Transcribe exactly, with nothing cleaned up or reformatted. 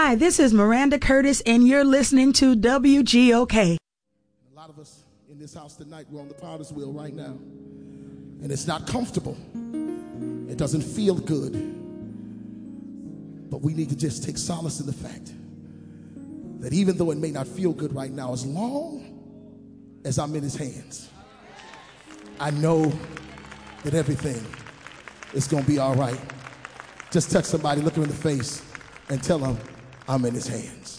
Hi, this is Miranda Curtis, and you're listening to W G O K. A lot of us in this house tonight, we're on the potter's wheel right now. And it's not comfortable. It doesn't feel good. But we need to just take solace in the fact that even though it may not feel good right now, as long as I'm in his hands, I know that everything is going to be all right. Just touch somebody, look him in the face, and tell them I'm in his hands.